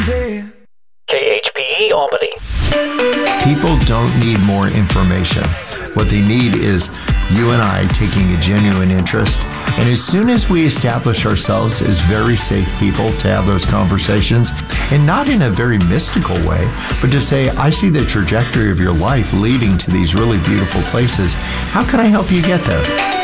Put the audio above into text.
KHPE Albany. People don't need more information. What they need is you and I taking a genuine interest. And as soon as we establish ourselves as very safe people to have those conversations, and not in a very mystical way, but to say, I see the trajectory of your life leading to these really beautiful places. How can I help you get there?